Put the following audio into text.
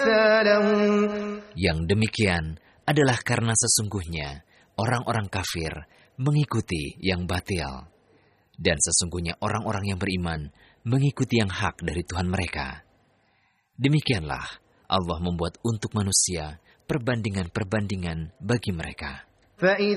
أمثالهم. Yang demikian adalah karena sesungguhnya orang-orang kafir mengikuti yang batil, dan sesungguhnya orang-orang yang beriman mengikuti yang hak dari Tuhan mereka. Demikianlah Allah membuat untuk manusia perbandingan-perbandingan bagi mereka.